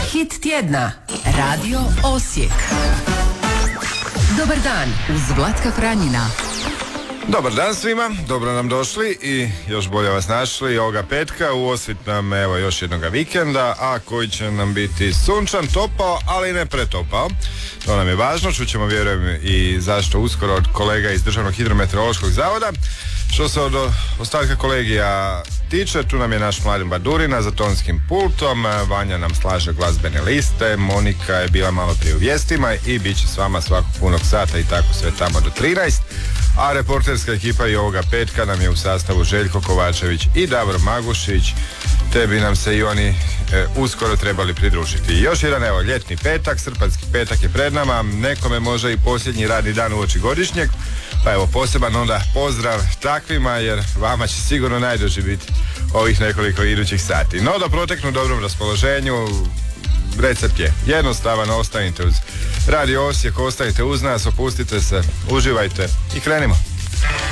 Hit tjedna. Radio Osijek. Dobar dan uz Vlatka Franjina. Dobar dan svima, dobro nam došli i još bolje vas našli ovoga petka u osvit nam evo još jednoga vikenda, a koji će nam biti sunčan, topao, ali ne pretopao. To nam je važno, čućemo vjerujem i zašto uskoro od kolega iz Državnog hidrometeorološkog zavoda. Što se od ostatka kolegija tiče, tu nam je naš Mladen Badurina za tonskim pultom, Vanja nam slaže glazbene liste, Monika je bila malo prije u vijestima i bit će s vama svakog punog sata i tako sve tamo do 13. A reporterska ekipa i ovoga petka nam je u sastavu Željko Kovačević i Davor Magušić, te bi nam se i oni uskoro trebali pridružiti. I još jedan evo ljetni petak, srpanjski petak je pred nama, nekome može i posljednji radni dan uoči godišnjeg, pa evo poseban onda pozdrav takvima jer vama će sigurno najduži biti ovih nekoliko idućih sati. No da proteknu u dobrom raspoloženju, recept je jednostavan, ostanite uz Radio Osijek, ostanite uz nas, opustite se, uživajte i krenimo.